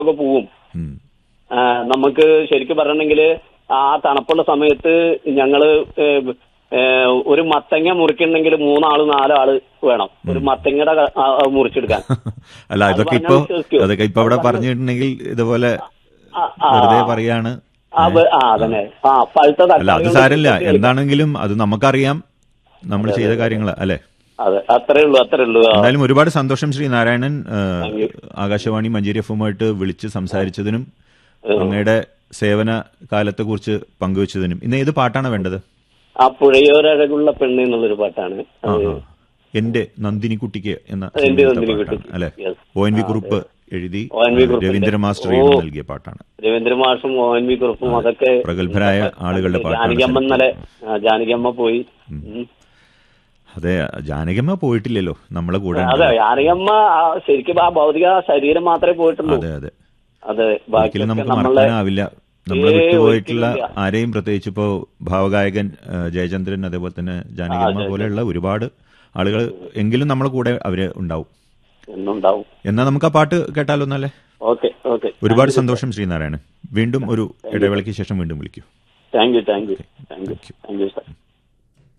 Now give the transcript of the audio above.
ഒക്കെ പോവും. നമുക്ക് ശരിക്കും പറയണമെങ്കിൽ ആ തണുപ്പുള്ള സമയത്ത് ഞങ്ങള് ഒരു മത്തങ്ങ മുറിക്കണമെങ്കിൽ 3 ആള് 4 ആള് വേണം ഒരു മത്തങ്ങയുടെ മുറിച്ചെടുക്കാൻ. അല്ല, അതൊക്കെ ഇപ്പൊ ഇവിടെ പറഞ്ഞിട്ടുണ്ടെങ്കിൽ ഇതുപോലെ വെറുതെ പറയാണ്. അതന്നെ പഴുത്ത. അല്ല, അത് സാരമില്ല. എന്താണെങ്കിലും അത് നമുക്കറിയാം നമ്മൾ ചെയ്ത കാര്യങ്ങൾ അല്ലെ. അതെ, അത്രേ ഉള്ളൂ. എന്തായാലും ഒരുപാട് സന്തോഷം ശ്രീ നാരായണൻ, ആകാശവാണി മഞ്ചേരി എഫുമായിട്ട് വിളിച്ച് സംസാരിച്ചതിനും അങ്ങയുടെ സേവന കാലത്തെ കുറിച്ച് പങ്കുവച്ചതിനും. ഇന്ന് ഏത് പാട്ടാണ് വേണ്ടത്? ആ പുഴയോരഴകുള്ള പെണ്ണ് എന്നുള്ളൊരു പാട്ടാണ്. എന്റെ നന്ദിനി കുട്ടിക്ക് എന്ന അല്ലെ, ONV കുറുപ്പ് എഴുതി രവീന്ദ്ര മാസ്റ്റർ നൽകിയ പാട്ടാണ്. രവീന്ദ്ര മാഷും ONV കുറുപ്പും അതൊക്കെ പ്രഗത്ഭരായ ആളുകളുടെ പാട്ടാണ്. ജാനകിയമ്മ പോയി. അതെ, ജാനകിയമ്മ പോയിട്ടില്ലല്ലോ നമ്മളെ കൂടെ. അതെ, ജാനകിയമ്മ ശരിക്കും ആ ഭൗതിക ശരീരം മാത്രമേ പോയിട്ടുള്ളൂ. അതെ, ഒരിക്കലും നമുക്ക് മറക്കാനാവില്ല. നമ്മളെ വിട്ടുപോയിട്ടുള്ള ആരെയും, പ്രത്യേകിച്ച് ഇപ്പോ ഭാവഗായകൻ ജയചന്ദ്രൻ, അതേപോലെ തന്നെ ജാനകിയമ്മ പോലെയുള്ള ഒരുപാട് ആളുകൾ എങ്കിലും നമ്മളെ കൂടെ അവര് ഉണ്ടാവും. എന്നാ നമുക്ക് ആ പാട്ട് കേട്ടാലോ എന്നല്ലേ? ഒരുപാട് സന്തോഷം ശ്രീനാരായണൻ. വീണ്ടും ഒരു ഇടവേളയ്ക്ക് ശേഷം വീണ്ടും വിളിക്കൂ. Thank you.